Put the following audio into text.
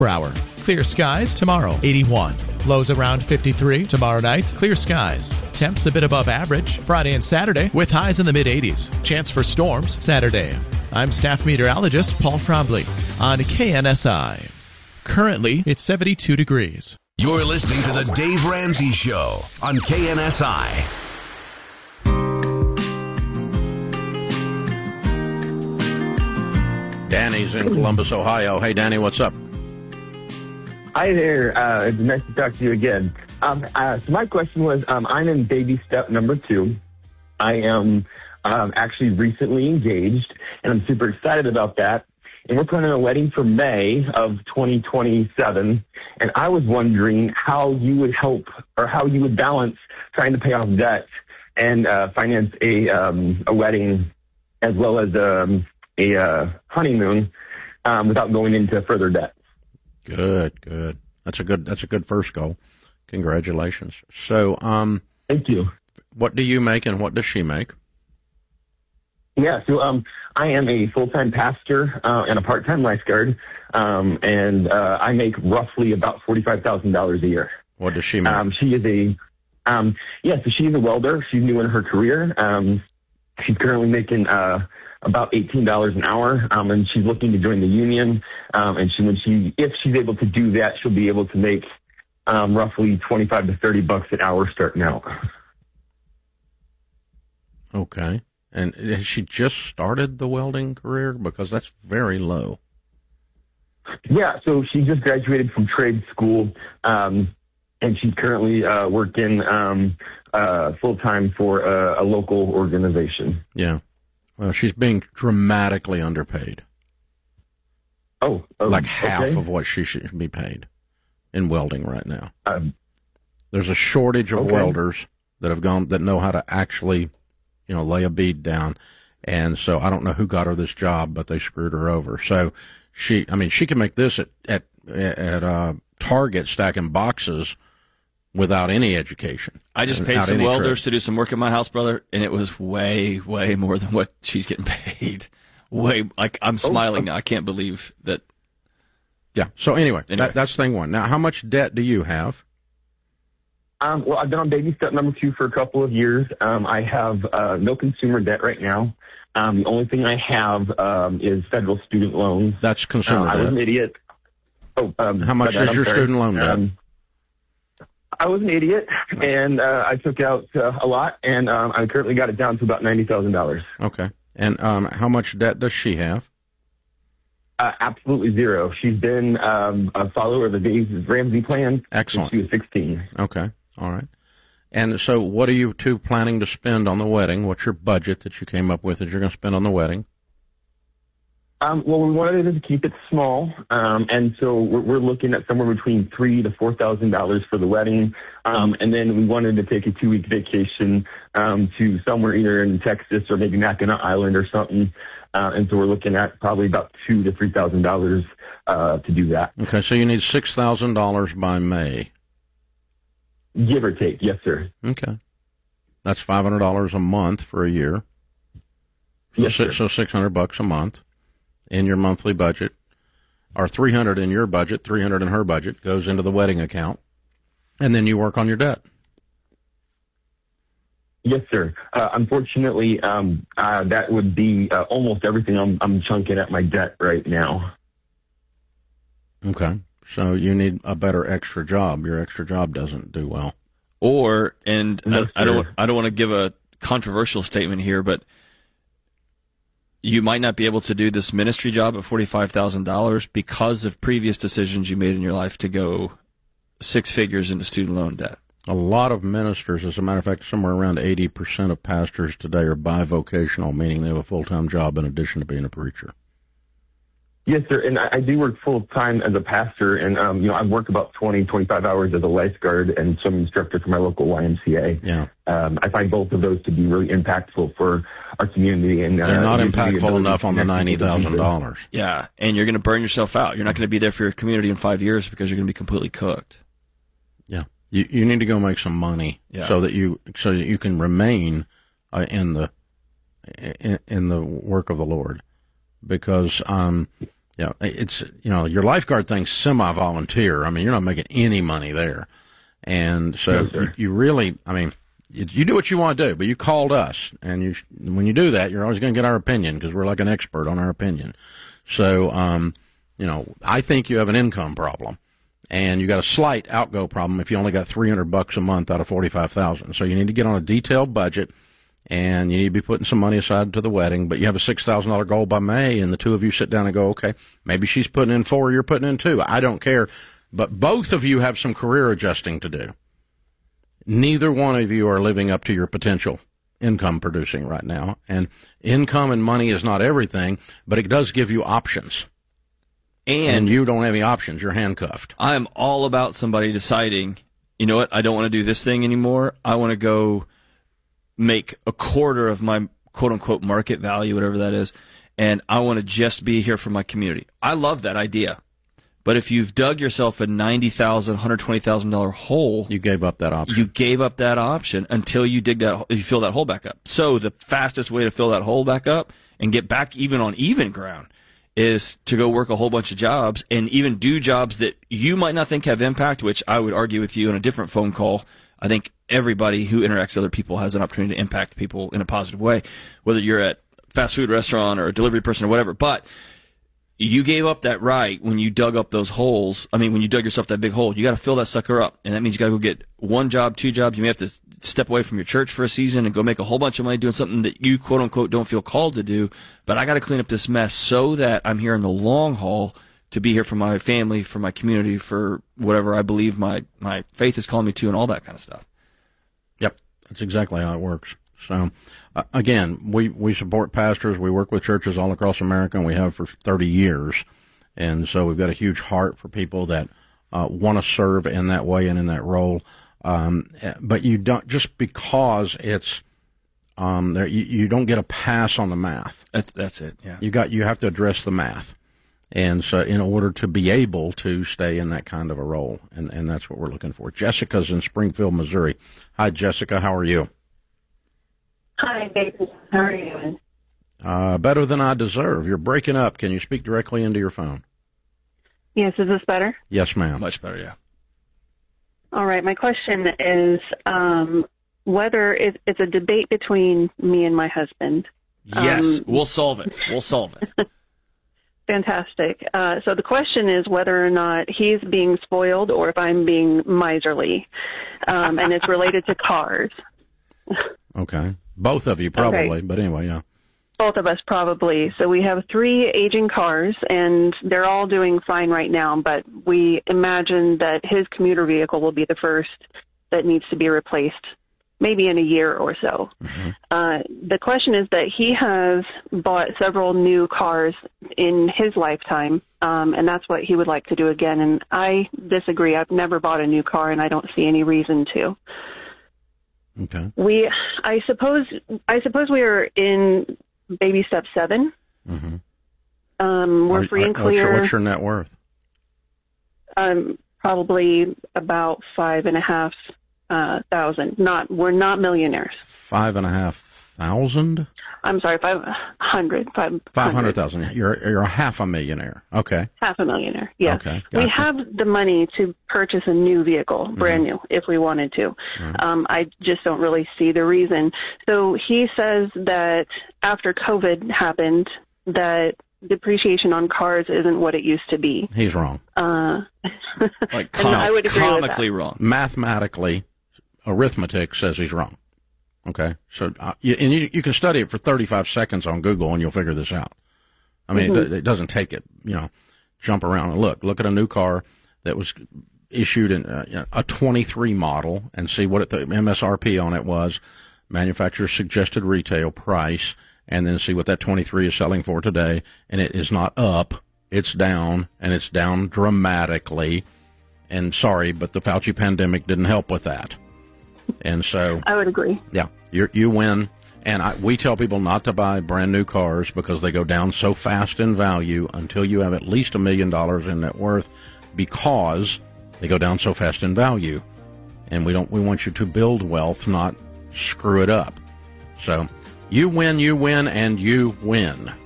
per hour. Clear skies tomorrow, 81. Lows around 53 tomorrow night. Clear skies. Temps a bit above average Friday and Saturday with highs in the mid-80s. Chance for storms Saturday. I'm staff meteorologist Paul Trombley on KNSI. Currently, it's 72 degrees. You're listening to The Dave Ramsey Show on KNSI. Danny's in Columbus, Ohio. Hey, Danny, what's up? Hi there. It's nice to talk to you again. So my question was, I'm in baby step number 2. I am actually recently engaged, and I'm super excited about that. And we're planning a wedding for May of 2027. And I was wondering how you would help or how you would balance trying to pay off debt and finance a wedding as well as a honeymoon without going into further debt. Good. That's a good first goal. Congratulations. So, thank you. What do you make and what does she make? Yeah, so I am a full-time pastor and a part-time lifeguard, and I make roughly about $45,000 a year. What does she make? She is so she's a welder. She's new in her career. She's currently making about $18 an hour, and she's looking to join the union. And if she's able to do that, she'll be able to make roughly $25 to $30 an hour starting out. Okay. And has she just started the welding career? Because that's very low. Yeah, so she just graduated from trade school, and she's currently working full-time for a local organization. Yeah. Well, she's being dramatically underpaid. Like half of what she should be paid in welding right now. There's a shortage of welders that know how to actually lay a bead down. And so I don't know who got her this job, but they screwed her over. So she can make this at Target stacking boxes without any education. I just paid some welders to do some work at my house, brother, and it was way, way more than what she's getting paid. I'm smiling now. I can't believe that. Yeah. So anyway. That's thing one. Now, how much debt do you have? Well, I've been on baby step number 2 for a couple of years. I have no consumer debt right now. The only thing I have is federal student loans. That's consumer debt. I was an idiot. How much is your student loan debt? I was an idiot, and I took out a lot, and I currently got it down to about $90,000. Okay. And how much debt does she have? Absolutely zero. She's been a follower of the Dave Ramsey plan. Excellent. Since she was 16. Okay. All right. And so what are you two planning to spend on the wedding? What's your budget that you came up with that you're going to spend on the wedding? Well, we wanted to keep it small, and so we're looking at somewhere between $3,000 to $4,000 for the wedding, and then we wanted to take a 2-week vacation to somewhere either in Texas or maybe Mackinac Island or something, and so we're looking at probably about $2,000 to $3,000 to do that. Okay, so you need $6,000 by May. Give or take, yes, sir. Okay. That's $500 a month for a year. So, yes, sir. So $600 a month in your monthly budget, or $300 in your budget, $300 in her budget, goes into the wedding account, and then you work on your debt. Yes, sir. Unfortunately, that would be almost everything I'm chunking at my debt right now. Okay. So you need a better extra job. Your extra job doesn't do well. I don't want to give a controversial statement here, but you might not be able to do this ministry job at $45,000 because of previous decisions you made in your life to go 6 figures into student loan debt. A lot of ministers, as a matter of fact, somewhere around 80% of pastors today are bivocational, meaning they have a full-time job in addition to being a preacher. Yes, sir. And I do work full-time as a pastor, and, I work about 20, 25 hours as a lifeguard and swim instructor for my local YMCA. Yeah. I find both of those to be really impactful for our community. And they're not impactful enough on the $90,000. Yeah, and you're going to burn yourself out. You're not going to be there for your community in 5 years because you're going to be completely cooked. Yeah. You need to go make some money so that you can remain in the work of the Lord, because Yeah, it's, your lifeguard thing's semi-volunteer. I mean, you're not making any money there. And so you really, you do what you want to do, but you called us. And when you do that, you're always going to get our opinion because we're like an expert on our opinion. So, I think you have an income problem. And you got a slight outgo problem if you only got $300 a month out of $45,000. So you need to get on a detailed budget, and you need to be putting some money aside to the wedding. But you have a $6,000 goal by May, and the two of you sit down and go, okay, maybe she's putting in 4, you're putting in 2. I don't care. But both of you have some career adjusting to do. Neither one of you are living up to your potential income producing right now. And income and money is not everything, but it does give you options. And you don't have any options. You're handcuffed. I'm all about somebody deciding, you know what, I don't want to do this thing anymore. I want to go make a quarter of my quote-unquote market value, whatever that is, and I want to just be here for my community. I love that idea. But if you've dug yourself a $90,000, $120,000 hole, you gave up that option. You gave up that option until you fill that hole back up. So the fastest way to fill that hole back up and get back even on even ground is to go work a whole bunch of jobs and even do jobs that you might not think have impact, which I would argue with you in a different phone call. I think everybody who interacts with other people has an opportunity to impact people in a positive way, whether you're at a fast food restaurant or a delivery person or whatever. But you gave up that right when you dug up those holes. I mean, when you dug yourself that big hole, you got to fill that sucker up. And that means you got to go get 1 job, 2 jobs. You may have to step away from your church for a season and go make a whole bunch of money doing something that you, quote unquote, don't feel called to do. But I got to clean up this mess so that I'm here in the long haul to be here for my family, for my community, for whatever I believe my faith is calling me to and all that kind of stuff. Yep. That's exactly how it works. So, again, we support pastors. We work with churches all across America, and we have for 30 years. And so we've got a huge heart for people that want to serve in that way and in that role. But you don't, just because it's you don't get a pass on the math. That's it, yeah. You have to address the math. And so in order to be able to stay in that kind of a role, and that's what we're looking for. Jessica's in Springfield, Missouri. Hi, Jessica. How are you? Hi, David. How are you doing? Better than I deserve. You're breaking up. Can you speak directly into your phone? Yes, is this better? Yes, ma'am. Much better, yeah. All right, my question is whether it's a debate between me and my husband. Yes, we'll solve it. We'll solve it. Fantastic. So the question is whether or not he's being spoiled or if I'm being miserly, and it's related to cars. Okay. Both of you probably, okay. But anyway, yeah. Both of us probably. So we have 3 aging cars, and they're all doing fine right now, but we imagine that his commuter vehicle will be the first that needs to be replaced, maybe in a year or so. Mm-hmm. The question is that he has bought several new cars in his lifetime, and that's what he would like to do again. And I disagree. I've never bought a new car, and I don't see any reason to. Okay. I suppose we are in baby step 7. Mm-hmm. We're free and clear. What's your net worth? Probably about $5,500. We're not millionaires. $5,500? I'm sorry, 500. 500,000. You're a half a millionaire. Okay. Half a millionaire. Yes. Okay. Gotcha. We have the money to purchase a new vehicle, brand new, if we wanted to. Mm-hmm. I just don't really see the reason. So he says that after COVID happened, that depreciation on cars isn't what it used to be. He's wrong. Like I would agree comically with that. Wrong. Mathematically, arithmetic says he's wrong. Okay, so you can study it for 35 seconds on Google and you'll figure this out. I mean, mm-hmm. it doesn't take it, jump around and look at a new car that was issued in a 23 model and see what the MSRP on it was, manufacturer's suggested retail price, and then see what that 23 is selling for today. And it is not up, it's down, and it's down dramatically. And sorry, but the Fauci pandemic didn't help with that. And so I would agree. Yeah, you win. And we tell people not to buy brand new cars because they go down so fast in value until you have at least $1 million in net worth, because they go down so fast in value. And we want you to build wealth, not screw it up. So you win, and you win.